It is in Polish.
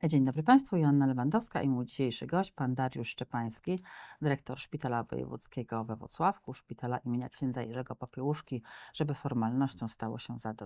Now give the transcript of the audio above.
Dzień dobry Państwu, Joanna Lewandowska i mój dzisiejszy gość, pan Dariusz Szczepański, dyrektor Szpitala Wojewódzkiego we Włocławku, Szpitala imienia księdza Jerzego Popiełuszki, żeby formalnością stało się